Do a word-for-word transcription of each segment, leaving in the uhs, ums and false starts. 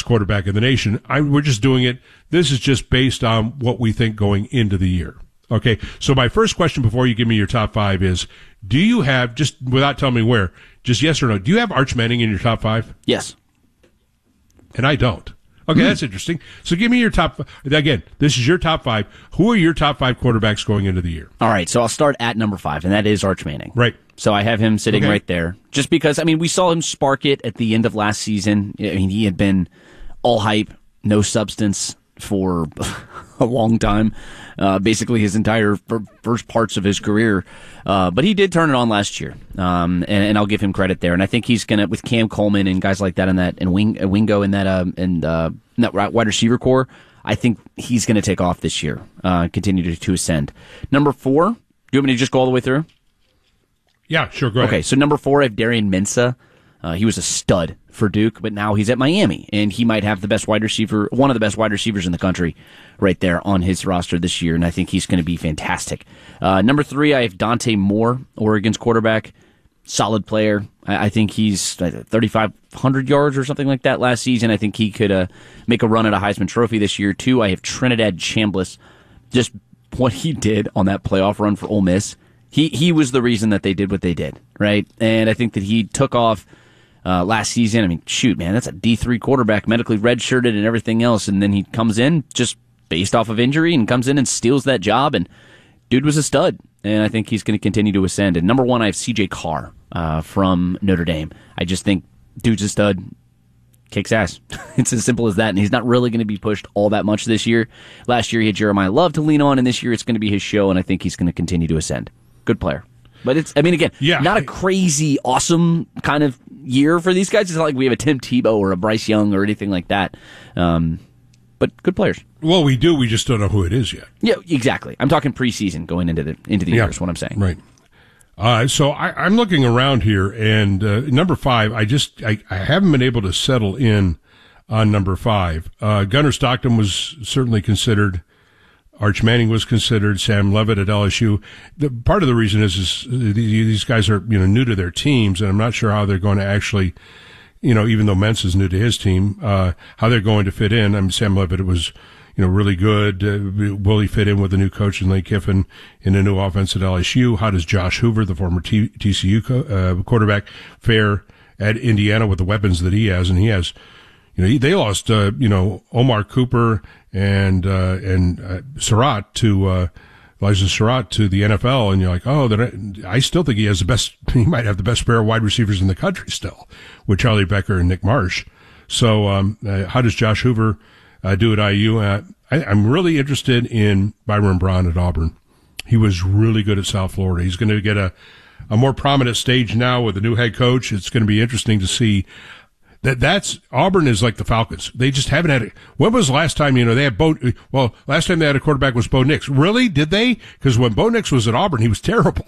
best quarterback in the nation. I, we're just doing it. This is just based on what we think going into the year. Okay, so my first question before you give me your top five is, do you have, just without telling me where, just yes or no, do you have Arch Manning in your top five? Yes. And I don't. Okay, mm. That's interesting. So give me your top, again, this is your top five. Who are your top five quarterbacks going into the year? All right, so I'll start at number five, and that is Arch Manning. Right. So I have him sitting okay. right there. Just because, I mean, we saw him spark it at the end of last season. I mean, he had been all hype, no substance for a long time, uh, basically his entire first parts of his career. Uh, but he did turn it on last year, um, and, and I'll give him credit there. And I think he's gonna, with Cam Coleman and guys like that, in that and Wing, uh, Wingo in that uh, and uh, in that wide receiver core, I think he's gonna take off this year, uh, continue to, to ascend. Number four, do you want me to just go all the way through? Yeah, sure. Go ahead. Okay, so number four, I have Darian Mensah. Uh, he was a stud for Duke, but now he's at Miami, and he might have the best wide receiver, one of the best wide receivers in the country right there on his roster this year, and I think he's going to be fantastic. Uh, number three, I have Dante Moore, Oregon's quarterback. Solid player. I, I think he's thirty-five hundred yards or something like that last season. I think he could uh, make a run at a Heisman Trophy this year, too. I have Trinidad Chambliss. Just what he did on that playoff run for Ole Miss. He, he was the reason that they did what they did, right? And I think that he took off Uh, last season. I mean, shoot, man, that's a D three quarterback, medically redshirted and everything else, and then he comes in just based off of injury and comes in and steals that job, and dude was a stud, and I think he's going to continue to ascend. And number one, I have C J Carr uh, from Notre Dame. I just think dude's a stud, kicks ass. It's as simple as that, and he's not really going to be pushed all that much this year. Last year he had Jeremiah Love to lean on, and this year it's going to be his show, and I think he's going to continue to ascend. Good player. But it's, I mean, again, yeah. not a crazy, awesome kind of year for these guys. It's not like we have a Tim Tebow or a Bryce Young or anything like that. Um, but good players. Well, we do. We just don't know who it is yet. Yeah, exactly. I'm talking preseason going into the into the yeah, year is what I'm saying. Right. Uh, so I, I'm looking around here, and uh, number five, I just I, I haven't been able to settle in on number five. Uh, Gunnar Stockton was certainly considered. Arch Manning was considered. Sam Levitt at L S U. The, part of the reason is, is these guys are, you know, new to their teams, and I'm not sure how they're going to actually, you know, even though Mentz is new to his team, uh, how they're going to fit in. I mean, Sam Levitt was, you know, really good. Uh, will he fit in with the new coach in Lane Kiffin in a new offense at L S U? How does Josh Hoover, the former T- TCU co- uh, quarterback, fare at Indiana with the weapons that he has? And he has, you know, he, they lost, uh, you know, Omar Cooper and uh, and uh, Surratt to uh, Elijah Surratt to the N F L, and you're like, oh, then I, I still think he has the best. He might have the best pair of wide receivers in the country still, with Charlie Becker and Nick Marsh. So, um, uh, how does Josh Hoover uh, do at I U? Uh, I, I'm really interested in Byron Brown at Auburn. He was really good at South Florida. He's going to get a a more prominent stage now with a new head coach. It's going to be interesting to see. That that's Auburn is like the Falcons. They just haven't had it. When was the last time, you know, they had Bo, well, last time they had a quarterback was Bo Nix. Really? Did they? Because when Bo Nix was at Auburn, he was terrible.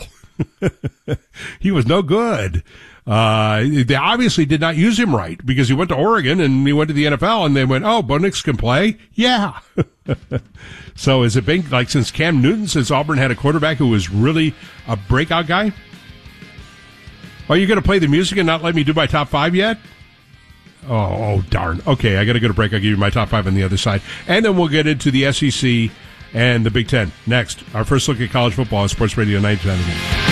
He was no good. Uh, they obviously did not use him right because he went to Oregon and he went to the N F L and they went, oh, Bo Nix can play? Yeah. So has it been like since Cam Newton, since Auburn had a quarterback who was really a breakout guy? Are you going to play the music and not let me do my top five yet? Oh, oh, darn. Okay, I got to go to break. I'll give you my top five on the other side. And then we'll get into the S E C and the Big Ten. Next, our first look at college football on Sports Radio ninety-nine.